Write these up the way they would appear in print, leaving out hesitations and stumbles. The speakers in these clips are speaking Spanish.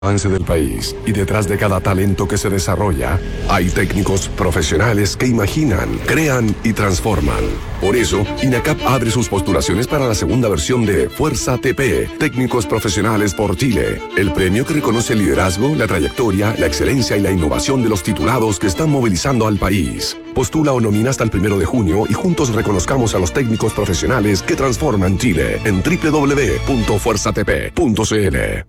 avance del país, y detrás de cada talento que se desarrolla, hay técnicos profesionales que imaginan, crean y transforman. Por eso, INACAP abre sus postulaciones para la segunda versión de Fuerza TP, Técnicos Profesionales por Chile, el premio que reconoce el liderazgo, la trayectoria, la excelencia y la innovación de los titulados que están movilizando al país. Postula o nomina hasta el 1 de junio y juntos reconozcamos a los técnicos profesionales que transforman Chile en www.fuerzatp.cl.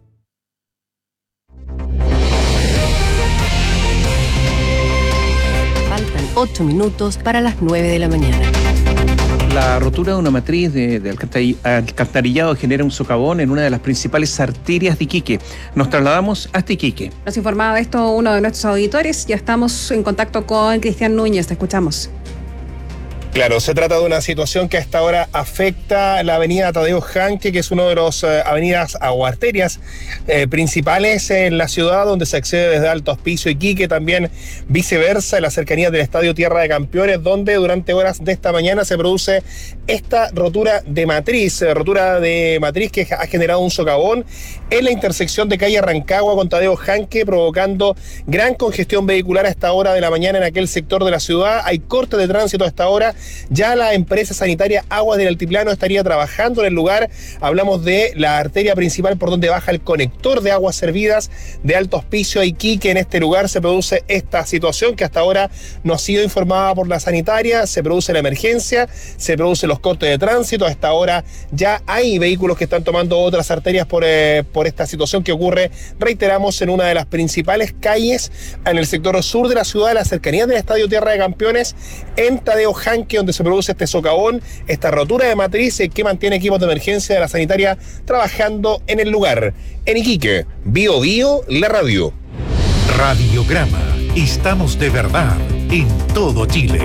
Faltan 8 minutos para las 9 de la mañana. La rotura de una matriz de alcantarillado genera un socavón en una de las principales arterias de Iquique. Nos trasladamos hasta Iquique. Nos informaba de esto uno de nuestros auditores. Ya estamos en contacto con Cristian Núñez. Te escuchamos. Claro, se trata de una situación que a esta hora afecta la avenida Tadeo Janque, que es una de las avenidas o arterias principales en la ciudad, donde se accede desde Alto Hospicio y Iquique, también viceversa, en la cercanía del Estadio Tierra de Campeones, donde durante horas de esta mañana se produce esta rotura de matriz que ha generado un socavón en la intersección de calle Rancagua con Tadeo Janque, provocando gran congestión vehicular a esta hora de la mañana en aquel sector de la ciudad. Hay corte de tránsito a esta hora. Ya la empresa sanitaria Aguas del Altiplano estaría trabajando en el lugar. Hablamos de la arteria principal por donde baja el conector de aguas servidas de Alto Hospicio a Iquique. En este lugar se produce esta situación que hasta ahora no ha sido informada por la sanitaria. Se produce la emergencia, se producen los cortes de tránsito. A esta hora ya hay vehículos que están tomando otras arterias por esta situación que ocurre, reiteramos, en una de las principales calles en el sector sur de la ciudad, de la cercanía del Estadio Tierra de Campeones, en Tadeo Janque, donde se produce este socavón, esta rotura de matriz que mantiene equipos de emergencia de la sanitaria trabajando en el lugar. En Iquique, Bio Bio, la radio. Radiograma. Estamos de verdad en todo Chile.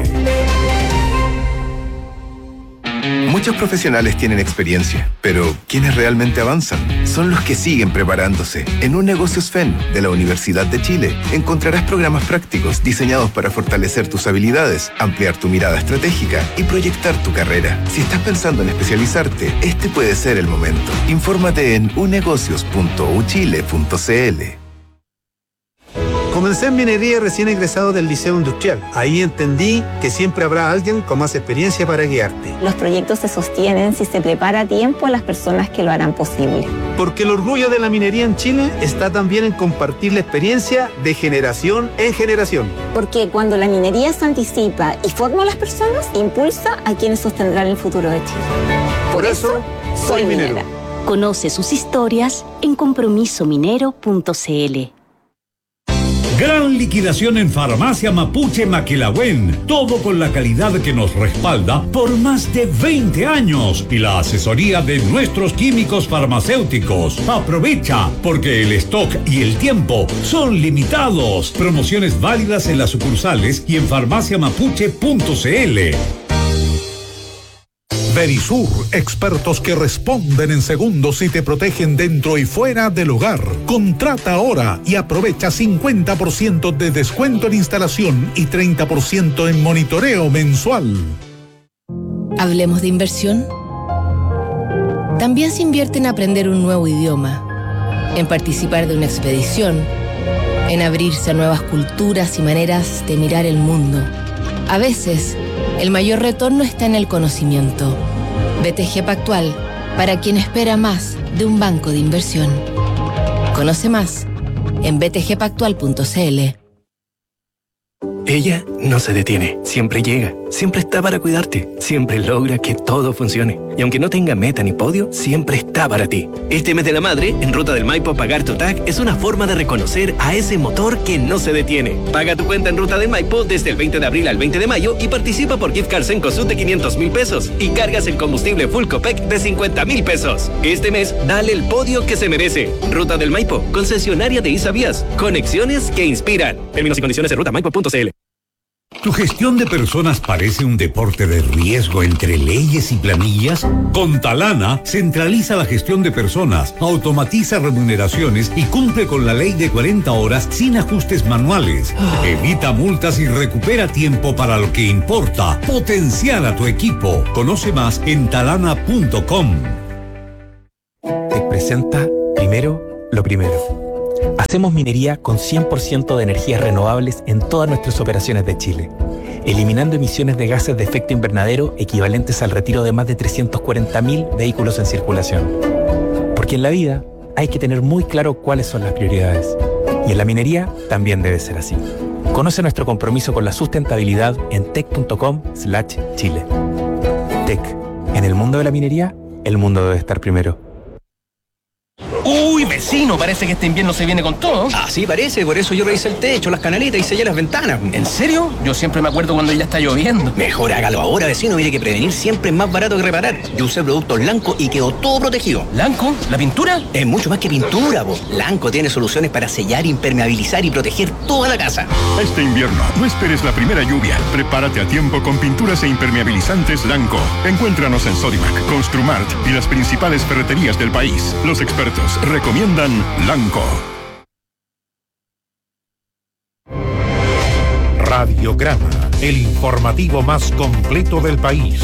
Muchos profesionales tienen experiencia, pero quienes realmente avanzan son los que siguen preparándose. En Un Negocio SFEN de la Universidad de Chile encontrarás programas prácticos diseñados para fortalecer tus habilidades, ampliar tu mirada estratégica y proyectar tu carrera. Si estás pensando en especializarte, este puede ser el momento. Infórmate en unegocios.uchile.cl. Comencé en minería recién egresado del Liceo Industrial. Ahí entendí que siempre habrá alguien con más experiencia para guiarte. Los proyectos se sostienen si se prepara a tiempo a las personas que lo harán posible. Porque el orgullo de la minería en Chile está también en compartir la experiencia de generación en generación. Porque cuando la minería se anticipa y forma a las personas, impulsa a quienes sostendrán el futuro de Chile. Por eso, soy minera. Conoce sus historias en compromisominero.cl. Gran liquidación en Farmacia Mapuche Maquilahuen. Todo con la calidad que nos respalda por más de 20 años y la asesoría de nuestros químicos farmacéuticos. Aprovecha, porque el stock y el tiempo son limitados. Promociones válidas en las sucursales y en farmaciamapuche.cl. Verisur, expertos que responden en segundos y te protegen dentro y fuera del hogar. Contrata ahora y aprovecha 50% de descuento en instalación y 30% en monitoreo mensual. Hablemos de inversión. También se invierte en aprender un nuevo idioma, en participar de una expedición, en abrirse a nuevas culturas y maneras de mirar el mundo. A veces, el mayor retorno está en el conocimiento. BTG Pactual, para quien espera más de un banco de inversión. Conoce más en btgpactual.cl. Ella no se detiene, siempre llega, siempre está para cuidarte, siempre logra que todo funcione. Y aunque no tenga meta ni podio, siempre está para ti. Este mes de la madre, en Ruta del Maipo, pagar tu TAC es una forma de reconocer a ese motor que no se detiene. Paga tu cuenta en Ruta del Maipo desde el 20 de abril al 20 de mayo y participa por gift cards en Cosud de 500,000 pesos y cargas en combustible Full Copec de 50,000 pesos. Este mes, dale el podio que se merece. Ruta del Maipo, concesionaria de Isavías. Conexiones que inspiran. Términos y condiciones en rutamaipo.cl. ¿Tu gestión de personas parece un deporte de riesgo entre leyes y planillas? Con Talana centraliza la gestión de personas, automatiza remuneraciones y cumple con la ley de 40 horas sin ajustes manuales. Evita multas y recupera tiempo para lo que importa. Potenciar a tu equipo. Conoce más en talana.com. Te presenta primero lo primero. Hacemos minería con 100% de energías renovables en todas nuestras operaciones de Chile, eliminando emisiones de gases de efecto invernadero equivalentes al retiro de más de 340.000 vehículos en circulación. Porque en la vida hay que tener muy claro cuáles son las prioridades. Y en la minería también debe ser así. Conoce nuestro compromiso con la sustentabilidad en tec.com/Chile. Tec. En el mundo de la minería, el mundo debe estar primero. Uy, vecino, parece que este invierno se viene con todo. Ah, sí, parece. Por eso yo revisé el techo, las canaletas y sellé las ventanas. ¿En serio? Yo siempre me acuerdo cuando ya está lloviendo. Mejor hágalo ahora, vecino. Mire que prevenir siempre es más barato que reparar. Yo usé productos Lanco y quedó todo protegido. ¿Lanco? ¿La pintura? Es mucho más que pintura, po. Lanco tiene soluciones para sellar, impermeabilizar y proteger toda la casa. Este invierno, no esperes la primera lluvia. Prepárate a tiempo con pinturas e impermeabilizantes Lanco. Encuéntranos en Sodimac, Construmart y las principales ferreterías del país. Los expertos recomiendan Lanco. Radiograma, el informativo más completo del país.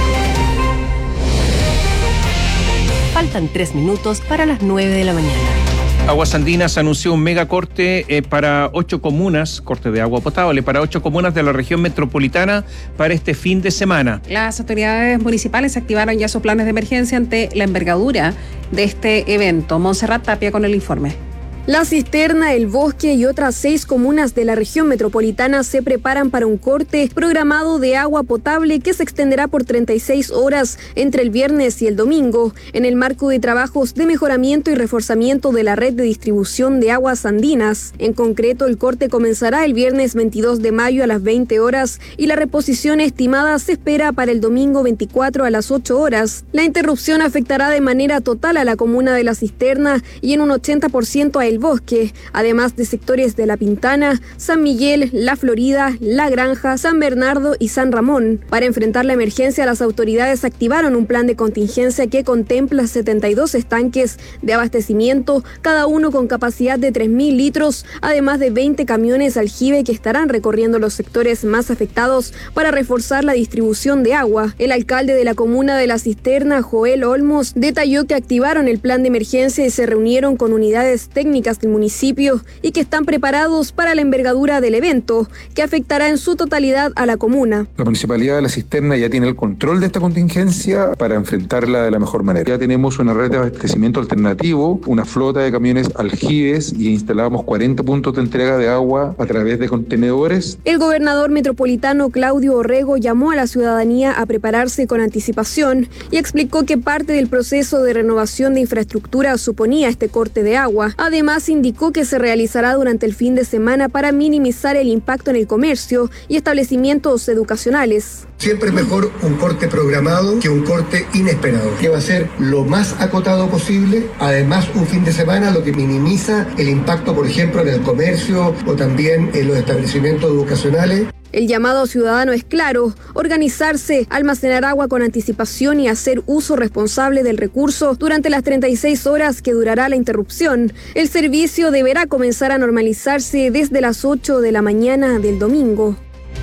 Faltan 3 minutos para las 9 de la mañana. Aguas Andinas anunció un megacorte para 8 comunas, corte de agua potable para 8 comunas de la región metropolitana para este fin de semana. Las autoridades municipales activaron ya sus planes de emergencia ante la envergadura de este evento. Montserrat Tapia con el informe. La Cisterna, El Bosque y otras 6 comunas de la región metropolitana se preparan para un corte programado de agua potable que se extenderá por 36 horas entre el viernes y el domingo, en el marco de trabajos de mejoramiento y reforzamiento de la red de distribución de aguas andinas. En concreto, el corte comenzará el viernes 22 de mayo a las 20 horas y la reposición estimada se espera para el domingo 24 a las 8 horas. La interrupción afectará de manera total a la comuna de La Cisterna y en un 80% a El Bosque, además de sectores de La Pintana, San Miguel, La Florida, La Granja, San Bernardo y San Ramón. Para enfrentar la emergencia, las autoridades activaron un plan de contingencia que contempla 72 estanques de abastecimiento, cada uno con capacidad de 3.000 litros, además de 20 camiones aljibe que estarán recorriendo los sectores más afectados para reforzar la distribución de agua. El alcalde de la comuna de La Cisterna, Joel Olmos, detalló que activaron el plan de emergencia y se reunieron con unidades técnicas del municipio y que están preparados para la envergadura del evento, que afectará en su totalidad a la comuna. La Municipalidad de La Cisterna ya tiene el control de esta contingencia para enfrentarla de la mejor manera. Ya tenemos una red de abastecimiento alternativo, una flota de camiones aljibes y instalamos 40 puntos de entrega de agua a través de contenedores. El gobernador metropolitano Claudio Orrego llamó a la ciudadanía a prepararse con anticipación y explicó que parte del proceso de renovación de infraestructura suponía este corte de agua. Además, indicó que se realizará durante el fin de semana para minimizar el impacto en el comercio y establecimientos educacionales. Siempre es mejor un corte programado que un corte inesperado, que va a ser lo más acotado posible, además un fin de semana, lo que minimiza el impacto, por ejemplo, en el comercio o también en los establecimientos educacionales. El llamado ciudadano es claro: organizarse, almacenar agua con anticipación y hacer uso responsable del recurso durante las 36 horas que durará la interrupción. El servicio deberá comenzar a normalizarse desde las 8 de la mañana del domingo.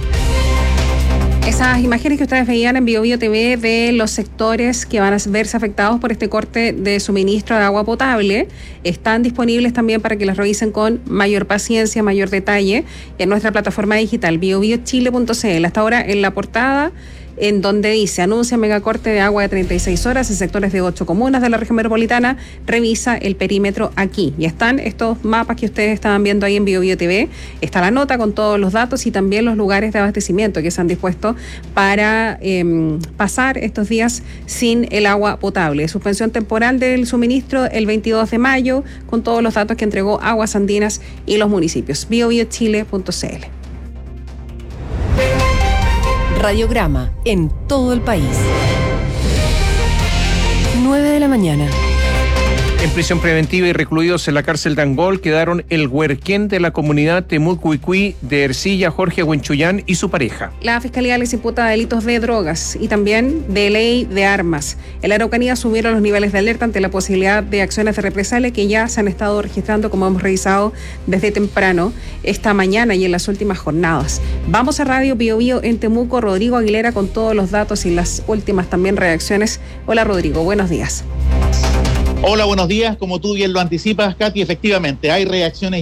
Esas imágenes que ustedes veían en BioBio TV de los sectores que van a verse afectados por este corte de suministro de agua potable están disponibles también para que las revisen con mayor paciencia, mayor detalle en nuestra plataforma digital biobiochile.cl. Hasta ahora en la portada, en donde dice: anuncia megacorte de agua de 36 horas en sectores de 8 comunas de la región metropolitana, revisa el perímetro aquí. Y están estos mapas que ustedes estaban viendo ahí en BioBio TV. Está la nota con todos los datos y también los lugares de abastecimiento que se han dispuesto para pasar estos días sin el agua potable. Suspensión temporal del suministro el 22 de mayo con todos los datos que entregó Aguas Andinas y los municipios. biobiochile.cl. Radiograma en todo el país. 9 de la mañana. En prisión preventiva y recluidos en la cárcel de Angol quedaron el huerquén de la comunidad Temucuicui de Ercilla, Jorge Huenchuyán, y su pareja. La Fiscalía les imputa delitos de drogas y también de ley de armas. En la Araucanía subieron los niveles de alerta ante la posibilidad de acciones de represalia que ya se han estado registrando, como hemos revisado desde temprano esta mañana y en las últimas jornadas. Vamos a Radio BioBio en Temuco. Rodrigo Aguilera con todos los datos y las últimas también reacciones. Hola Rodrigo, buenos días. Hola, buenos días. Como tú bien lo anticipas, Katy, efectivamente hay reacciones